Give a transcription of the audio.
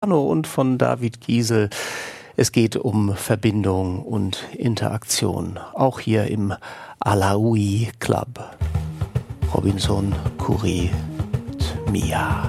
Soprano und von David Giesel. Es geht um Verbindung und Interaktion, auch hier im Alaoui Club. Robinson, Khoury, Mia.